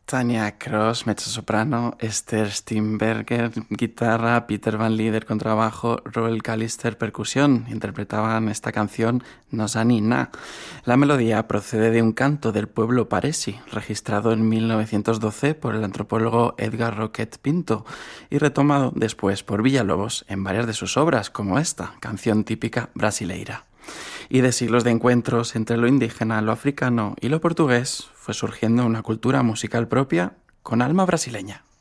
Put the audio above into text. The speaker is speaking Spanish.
Tania Cross, mezzosoprano, Esther Steenberger, guitarra, Peter Van Lieder, contrabajo, Roel Callister, percusión. Interpretaban esta canción Nosani Na. La melodía procede de un canto del pueblo Paresi, registrado en 1912 por el antropólogo Edgar Roquet Pinto y retomado después por Villalobos en varias de sus obras, como esta, canción típica brasileira. Y de siglos de encuentros entre lo indígena, lo africano y lo portugués fue surgiendo una cultura musical propia con alma brasileña.